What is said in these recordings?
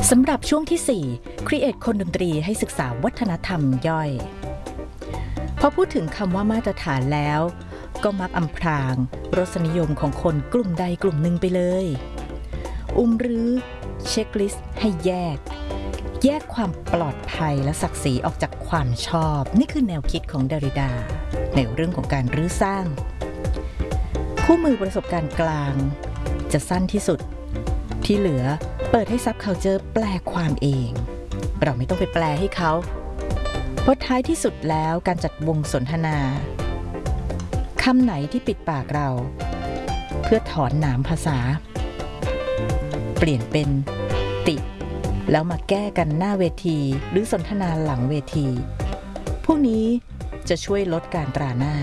สำหรับช่วงที่ 4 Create คนดนตรีให้ศึกษาวัฒนธรรมย่อยพอพูดถึงคำว่ามาตรฐานแล้วก็มักอำพรางรสนิยมของคนกลุ่มใดกลุ่มหนึ่งไปเลยรื้อเช็คลิสต์ให้แยกความปลอดภัยและศักดิ์ศรีออกจากความชอบนี่คือแนวคิดของดาริดาในเรื่องของการรื้อสร้างคู่มือประสบการณ์กลางจะสั้นที่สุดที่เหลือเปิดให้ซับคัลเจอร์แปลความเองเราไม่ต้องไปแปลให้เขาเพราะท้ายที่สุดแล้วการจัดวงสนทนาคำไหนที่ปิดปากเราเพื่อถอนหนามภาษาเปลี่ยนเป็นติแล้วมาแก้กันหน้าเวทีหรือสนทนาหลังเวทีพวกนี้จะช่วยลดการตราหน้า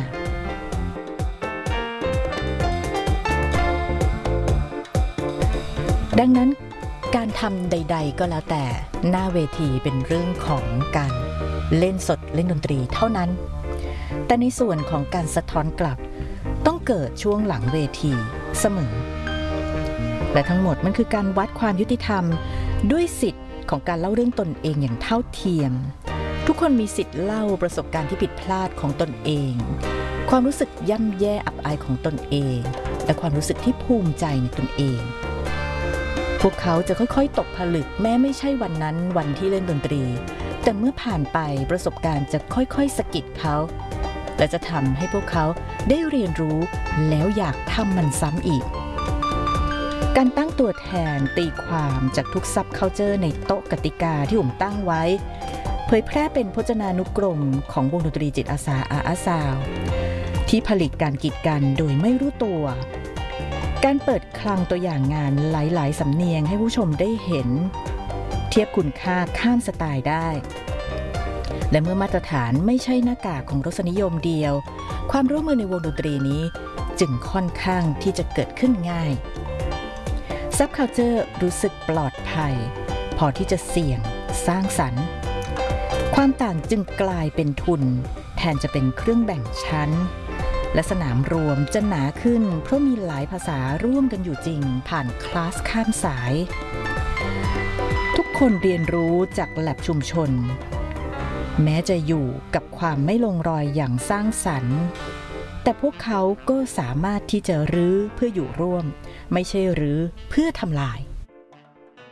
ดังนั้นการทำใดๆก็แล้วแต่หน้าเวทีเป็นเรื่องของการเล่นสดเล่นดนตรีเท่านั้นแต่ในส่วนของการสะท้อนกลับต้องเกิดช่วงหลังเวทีเสมอและทั้งหมดมันคือการวัดความยุติธรรมด้วยสิทธิ์ของการเล่าเรื่องตนเองอย่างเท่าเทียมทุกคนมีสิทธิ์เล่าประสบการณ์ที่ผิดพลาดของตนเองความรู้สึกย่ำแย่อับอายของตนเองและความรู้สึกที่ภูมิใจในตนเองพวกเขาจะค่อยๆตกผลึกแม้ไม่ใช่วันนั้นวันที่เล่นดนตรีแต่เมื่อผ่านไปประสบการณ์จะค่อยๆสะกิดเขาและจะทำให้พวกเขาได้เรียนรู้แล้วอยากทำมันซ้ำอีกการตั้งตัวแทนตีความจากทุกซับคัลเจอร์ในโต๊ะกติกาที่ผมตั้งไว้เผยแพร่เป็นพจนานุกรมของวงดนตรีจิตอาสาอาซาวที่ผลิตการกีดกันโดยไม่รู้ตัวการเปิดคลังตัวอย่างงานหลายๆสำเนียงให้ผู้ชมได้เห็นเทียบคุณค่าข้ามสไตล์ได้และเมื่อมาตรฐานไม่ใช่หน้ากากของรสนิยมเดียวความร่วมมือในวงดนตรีนี้จึงค่อนข้างที่จะเกิดขึ้นง่ายซับคัลเจอร์รู้สึกปลอดภัยพอที่จะเสี่ยงสร้างสรรค์ความต่างจึงกลายเป็นทุนแทนจะเป็นเครื่องแบ่งชั้นและสนามรวมจะหนาขึ้นเพราะมีหลายภาษาร่วมกันอยู่จริงผ่านคลาสข้ามสายทุกคนเรียนรู้จากแลบชุมชนแม้จะอยู่กับความไม่ลงรอยอย่างสร้างสรรค์แต่พวกเขาก็สามารถที่จะรื้อเพื่ออยู่ร่วมไม่ใช่รื้อเพื่อทำลาย